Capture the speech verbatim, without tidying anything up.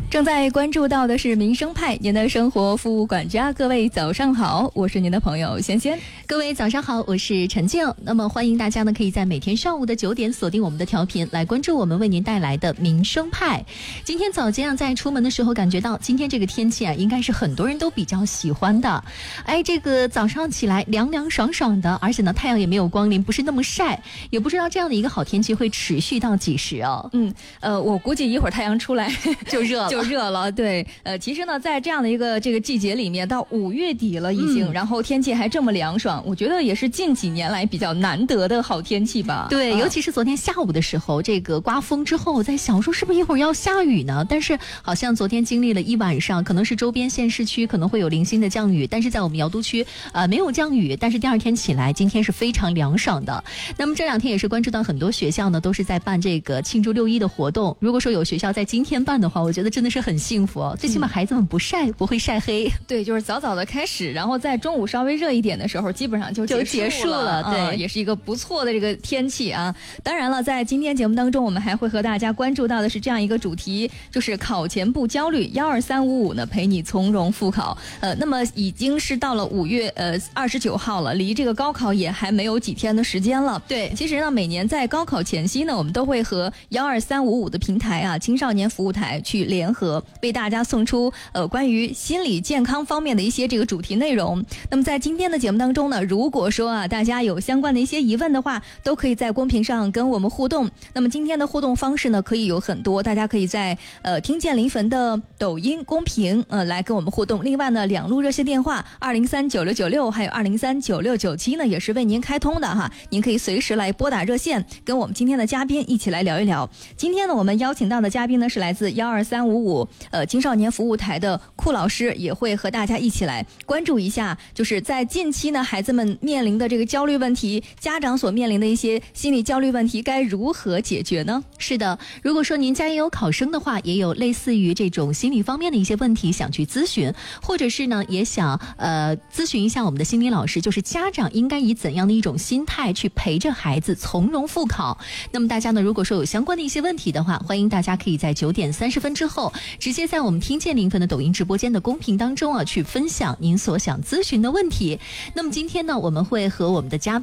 正在关注到的是民生派，您的生活服务管家。各位早上好，我是您的朋友仙仙。 各位早上好，我是陈静。那么欢迎大家呢，可以在每天上午的九点锁定我们的调频，来关注我们为您带来的民生派。今天早间啊，在出门的时候感觉到今天这个天气啊，应该是很多人都比较喜欢的。哎，这个早上起来凉凉爽爽的，而且呢太阳也没有光临，不是那么晒，也不知道这样的一个好天气会持续到几时哦。 嗯，呃，我估计一会儿太阳出来就热了， 就热了。对，呃，其实呢，在这样的一个这个季节里面，到五月底了已经，嗯、然后天气还这么凉爽，我觉得也是近几年来比较难得的好天气吧。 对， 啊、 尤其是昨天下午的时候，这个刮风之后，我在想说是不是一会儿要下雨呢？但是好像昨天经历了一晚上，可能是周边县市区可能会有零星的降雨，但是在我们瑶都区呃没有降雨，但是第二天起来，今天是非常凉爽的。那么这两天也是关注到很多学校呢，都是在办这个庆祝六一的活动。如果说有学校在今天办的话，我觉得真的是很幸福哦，最起码孩子们不晒、嗯、不会晒黑。 对，就是早早的开始，然后在中午稍微热一点的时候，基本上就结束了， 就结束了。对、 嗯，也是一个不错的这个天气啊。当然了，在今天节目当中，我们还会和大家关注到的是这样一个主题，就是考前不焦虑，幺二三五五呢陪你从容复考。呃，那么已经是到了五月呃二十九号了，离这个高考也还没有几天的时间了。 对， 其实呢，每年在高考前夕呢，我们都会和幺二三五五的平台啊，青少年服务台去联合，为大家送出呃关于心理健康方面的一些这个主题内容。那么在今天的节目当中呢，如果说啊大家有相关的一些疑问的话，都可以在公屏上跟我们互动。那么今天的互动方式呢，可以有很多，大家可以在呃听见临汾的抖音公屏呃来跟我们互动。另外呢，两路热线电话二零三九六九六还有二零三九六九七呢，也是为您开通的哈，您可以随时来拨打热线，跟我们今天的嘉宾一起来聊一聊。今天呢，我们邀请到的嘉宾呢是来自幺二三五五呃青少年服务台的库老师，也会和大家一起来关注一下，就是在近期呢孩子们面临的这个焦虑问题，家长所面临的一些心理焦虑问题该如何解决呢？ 是的，如果说您家也有考生的话，也有类似于这种心理方面的一些问题想去咨询，或者是呢也想呃咨询一下我们的心理老师，就是家长应该以怎样的一种心态去陪着孩子从容复考。那么大家呢，如果说有相关的一些问题的话，欢迎大家可以在九点三十分之后，直接在我们听见临汾的抖音直播间的公屏当中啊，去分享您所想咨询的问题。那么今天呢，我们会和我们的嘉宾